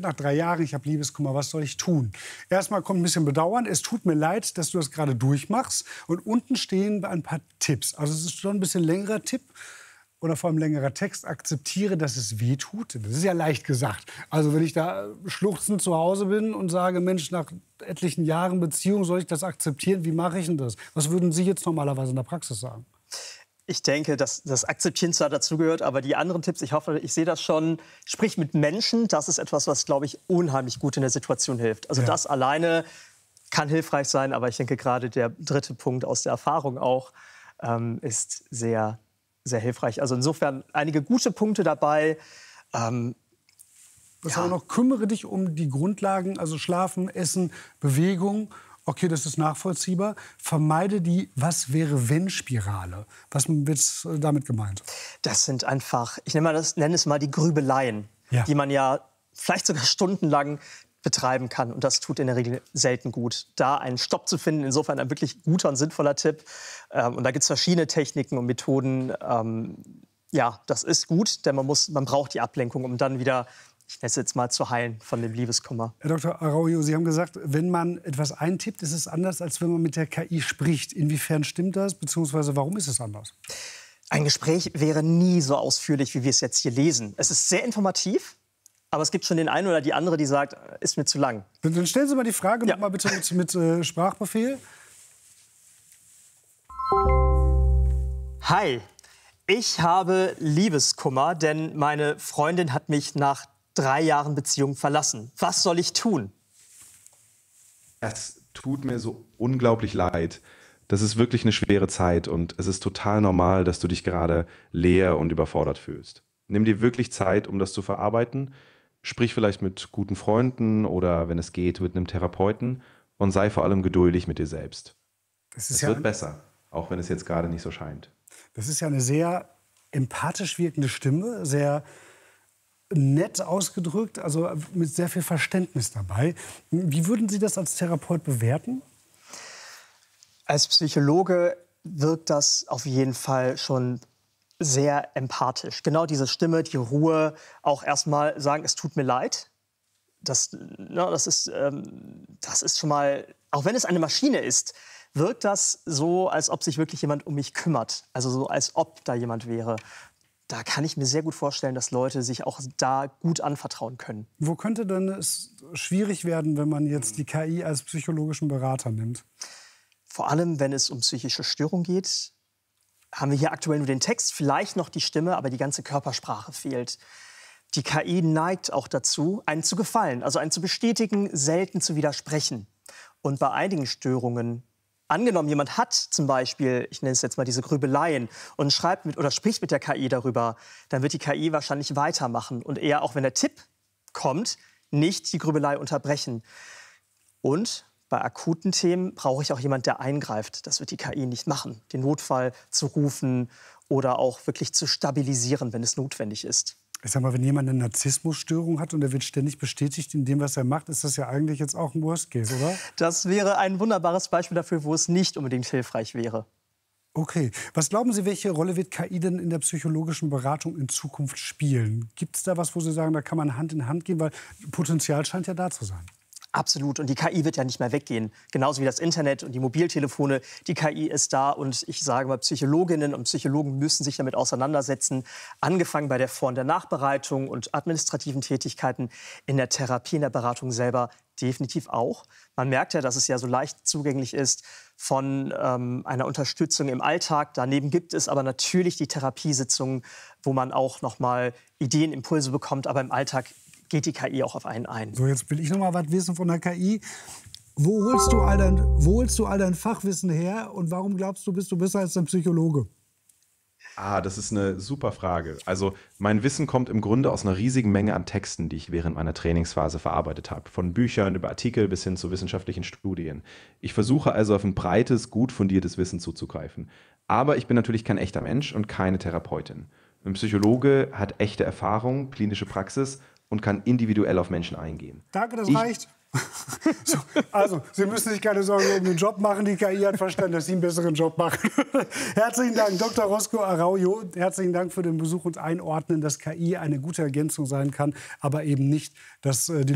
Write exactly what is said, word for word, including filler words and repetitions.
nach drei Jahren, ich habe Liebeskummer, was soll ich tun? Erstmal kommt ein bisschen Bedauern. Es tut mir leid, dass du das gerade durchmachst. Und unten stehen ein paar Tipps. Also es ist schon ein bisschen längerer Tipp. Oder vor allem längerer Text, akzeptiere, dass es weh tut. Das ist ja leicht gesagt. Also wenn ich da schluchzend zu Hause bin und sage, Mensch, nach etlichen Jahren Beziehung soll ich das akzeptieren, wie mache ich denn das? Was würden Sie jetzt normalerweise in der Praxis sagen? Ich denke, dass das Akzeptieren zwar dazugehört, aber die anderen Tipps, ich hoffe, ich sehe das schon, sprich mit Menschen, das ist etwas, was, glaube ich, unheimlich gut in der Situation hilft. Also ja. Das alleine kann hilfreich sein, aber ich denke gerade der dritte Punkt aus der Erfahrung auch ähm, ist sehr sehr hilfreich. Also insofern einige gute Punkte dabei. Ähm, Was ja. aber noch, kümmere dich um die Grundlagen, also Schlafen, Essen, Bewegung. Okay, das ist nachvollziehbar. Vermeide die Was-wäre-wenn-Spirale. Was wird damit gemeint? Das sind einfach, ich nenne, mal das, nenne es mal die Grübeleien, ja. die man ja vielleicht sogar stundenlang betreiben kann. Und das tut in der Regel selten gut. Da einen Stopp zu finden, insofern ein wirklich guter und sinnvoller Tipp. Ähm, und da gibt es verschiedene Techniken und Methoden. Ähm, ja, das ist gut, denn man, muss, man braucht die Ablenkung, um dann wieder, ich nenne es jetzt mal, zu heilen von dem Liebeskummer. Herr Doktor Araujo, Sie haben gesagt, wenn man etwas eintippt, ist es anders, als wenn man mit der K I spricht. Inwiefern stimmt das, beziehungsweise warum ist es anders? Ein Gespräch wäre nie so ausführlich, wie wir es jetzt hier lesen. Es ist sehr informativ. Aber es gibt schon den einen oder die andere, die sagt, ist mir zu lang. Dann stellen Sie mal die Frage ja. noch mal bitte mit, mit äh, Sprachbefehl. Hi, ich habe Liebeskummer, denn meine Freundin hat mich nach drei Jahren Beziehung verlassen. Was soll ich tun? Es tut mir so unglaublich leid. Das ist wirklich eine schwere Zeit und es ist total normal, dass du dich gerade leer und überfordert fühlst. Nimm dir wirklich Zeit, um das zu verarbeiten. Sprich vielleicht mit guten Freunden oder, wenn es geht, mit einem Therapeuten und sei vor allem geduldig mit dir selbst. Das ist es ja wird ein, besser, auch wenn es jetzt gerade nicht so scheint. Das ist ja eine sehr empathisch wirkende Stimme, sehr nett ausgedrückt, also mit sehr viel Verständnis dabei. Wie würden Sie das als Therapeut bewerten? Als Psychologe wirkt das auf jeden Fall schon sehr empathisch. Genau diese Stimme, die Ruhe, auch erstmal sagen, es tut mir leid. Das, ne, das, ist, ähm, das ist schon mal, auch wenn es eine Maschine ist, wirkt das so, als ob sich wirklich jemand um mich kümmert. Also so, als ob da jemand wäre. Da kann ich mir sehr gut vorstellen, dass Leute sich auch da gut anvertrauen können. Wo könnte denn es schwierig werden, wenn man jetzt die K I als psychologischen Berater nimmt? Vor allem, wenn es um psychische Störungen geht, haben wir hier aktuell nur den Text, vielleicht noch die Stimme, aber die ganze Körpersprache fehlt. Die K I neigt auch dazu, einen zu gefallen, also einen zu bestätigen, selten zu widersprechen. Und bei einigen Störungen, angenommen, jemand hat zum Beispiel, ich nenne es jetzt mal diese Grübeleien, und schreibt mit oder spricht mit der K I darüber, dann wird die K I wahrscheinlich weitermachen und eher, auch wenn der Tipp kommt, nicht die Grübelei unterbrechen. Und bei akuten Themen brauche ich auch jemanden, der eingreift. Das wird die K I nicht machen. Den Notfall zu rufen oder auch wirklich zu stabilisieren, wenn es notwendig ist. Ich sag mal, wenn jemand eine Narzissmusstörung hat und er wird ständig bestätigt in dem, was er macht, ist das ja eigentlich jetzt auch ein Worst Case, oder? Das wäre ein wunderbares Beispiel dafür, wo es nicht unbedingt hilfreich wäre. Okay. Was glauben Sie, welche Rolle wird K I denn in der psychologischen Beratung in Zukunft spielen? Gibt es da was, wo Sie sagen, da kann man Hand in Hand gehen? Weil Potenzial scheint ja da zu sein. Absolut. Und die K I wird ja nicht mehr weggehen. Genauso wie das Internet und die Mobiltelefone. Die K I ist da. Und ich sage mal, Psychologinnen und Psychologen müssen sich damit auseinandersetzen. Angefangen bei der Vor- und der Nachbereitung und administrativen Tätigkeiten in der Therapie, in der Beratung selber definitiv auch. Man merkt ja, dass es ja so leicht zugänglich ist von ähm, einer Unterstützung im Alltag. Daneben gibt es aber natürlich die Therapiesitzungen, wo man auch noch mal Ideen, Impulse bekommt. Aber im Alltag geht die K I auch auf einen ein. So, jetzt will ich noch mal was wissen von der K I. Wo holst du all dein, wo holst du all dein Fachwissen her und warum glaubst du, bist du besser als ein Psychologe? Ah, das ist eine super Frage. Also mein Wissen kommt im Grunde aus einer riesigen Menge an Texten, die ich während meiner Trainingsphase verarbeitet habe. Von Büchern über Artikel bis hin zu wissenschaftlichen Studien. Ich versuche also auf ein breites, gut fundiertes Wissen zuzugreifen. Aber ich bin natürlich kein echter Mensch und keine Therapeutin. Ein Psychologe hat echte Erfahrung, klinische Praxis und kann individuell auf Menschen eingehen. Danke, das ich reicht. So, also, Sie müssen sich keine Sorgen um den Job machen. Die K I hat verstanden, dass Sie einen besseren Job machen. Herzlichen Dank, Doktor Roscoe Araujo. Herzlichen Dank für den Besuch und Einordnen, dass K I eine gute Ergänzung sein kann, aber eben nicht, dass äh, die